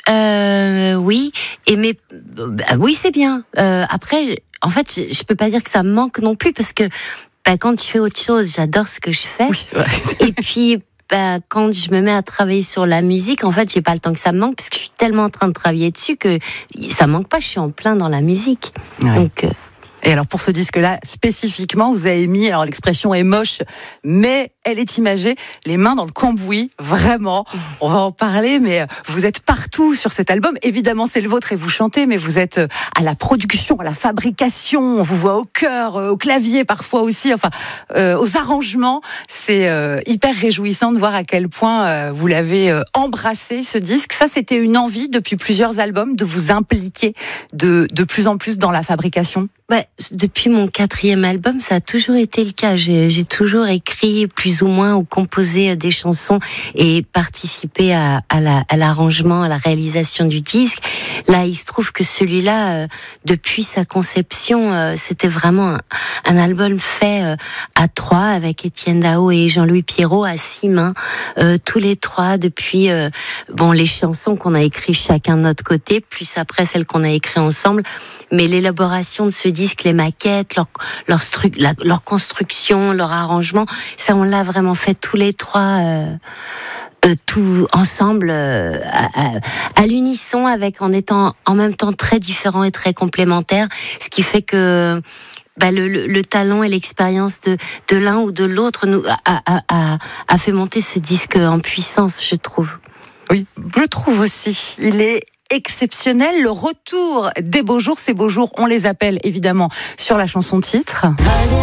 Oui, oui, c'est bien. Après, en fait, je peux pas dire que ça me manque non plus parce que quand je fais autre chose, j'adore ce que je fais. Oui, ouais. Et puis, quand je me mets à travailler sur la musique, en fait, j'ai pas le temps que ça me manque parce que je suis tellement en train de travailler dessus que ça me manque pas. Je suis en plein dans la musique. Ouais. Donc. Et alors pour ce disque-là, spécifiquement, vous avez mis, alors l'expression est moche, mais elle est imagée, les mains dans le cambouis, vraiment. On va en parler, mais vous êtes partout sur cet album. Évidemment, c'est le vôtre et vous chantez, mais vous êtes à la production, à la fabrication, on vous voit au chœur, au clavier parfois aussi, enfin, aux arrangements. C'est hyper réjouissant de voir à quel point vous l'avez embrassé, ce disque. Ça, c'était une envie depuis plusieurs albums de vous impliquer de plus en plus dans la fabrication. Depuis mon 4e album, ça a toujours été le cas. J'ai toujours écrit plus ou moins ou composé des chansons et participé à l'arrangement, à la réalisation du disque. Là, il se trouve que celui-là, depuis sa conception, c'était vraiment un album fait à 3 avec Étienne Dao et Jean-Louis Pierrot à 6 mains, tous les 3 depuis les chansons qu'on a écrites chacun de notre côté, plus après celles qu'on a écrites ensemble. Mais l'élaboration de ce disque, les maquettes, leur construction, leur arrangement, ça on l'a vraiment fait tous les 3 tout ensemble à l'unisson, en étant en même temps très différents et très complémentaires, ce qui fait que le talent et l'expérience de l'un ou de l'autre a fait monter ce disque en puissance, je trouve. Oui, je trouve aussi. Il est exceptionnel, le retour des beaux jours. Ces beaux jours, on les appelle évidemment sur la chanson titre.